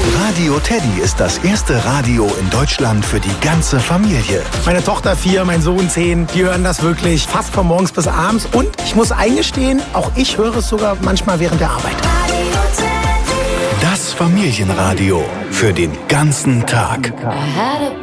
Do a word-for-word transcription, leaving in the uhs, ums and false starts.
Radio Teddy ist das erste Radio in Deutschland für die ganze Familie. Meine Tochter vier, mein Sohn zehn, die hören das wirklich fast von morgens bis abends. Und ich muss eingestehen, auch ich höre es sogar manchmal während der Arbeit. Das Familienradio für den ganzen Tag. I had a